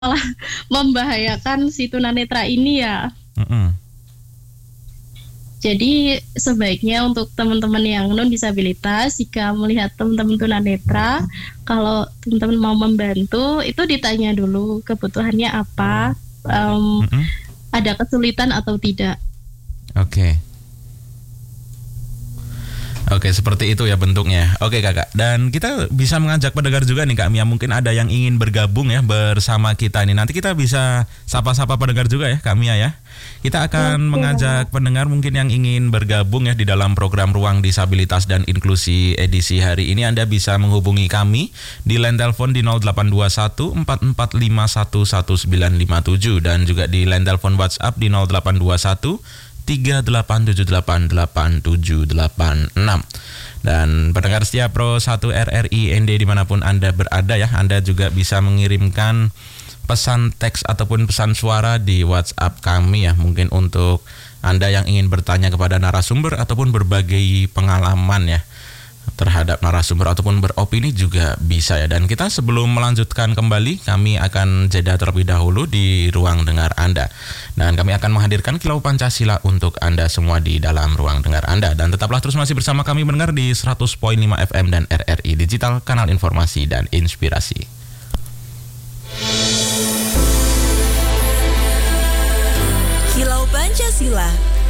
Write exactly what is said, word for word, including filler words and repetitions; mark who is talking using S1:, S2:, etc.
S1: malah membahayakan si tunanetra ini ya.
S2: Mm-mm.
S1: Jadi sebaiknya untuk teman-teman yang non disabilitas, jika melihat teman-teman tunanetra, kalau teman-teman mau membantu itu ditanya dulu kebutuhannya apa, um,
S2: Mm-mm.
S1: ada kesulitan atau tidak.
S2: Oke. Oke, seperti itu ya bentuknya. Oke kakak, dan kita bisa mengajak pendengar juga nih Kak Mia. Mungkin ada yang ingin bergabung ya bersama kita ini. Nanti kita bisa sapa-sapa pendengar juga ya Kak Mia ya. Kita akan
S1: Oke.
S2: mengajak pendengar mungkin yang ingin bergabung ya di dalam program Ruang Disabilitas dan Inklusi edisi hari ini. Anda bisa menghubungi kami di line telepon di nol delapan dua satu empat empat lima satu satu sembilan lima tujuh dan juga di line telepon WhatsApp di nol delapan dua satu tiga delapan tujuh delapan delapan tujuh delapan enam. Dan pendengar setia Pro satu R R I N D dimanapun Anda berada ya, Anda juga bisa mengirimkan pesan teks ataupun pesan suara di WhatsApp kami ya, mungkin untuk Anda yang ingin bertanya kepada narasumber ataupun berbagi pengalaman ya terhadap narasumber ataupun beropini juga bisa ya. Dan kita sebelum melanjutkan kembali, kami akan jeda terlebih dahulu di ruang dengar Anda. Dan kami akan menghadirkan Kilau Pancasila untuk Anda semua di dalam ruang dengar Anda. Dan tetaplah terus masih bersama kami mendengar di seratus koma lima F M dan R R I Digital, kanal informasi dan inspirasi.
S3: Kilau Pancasila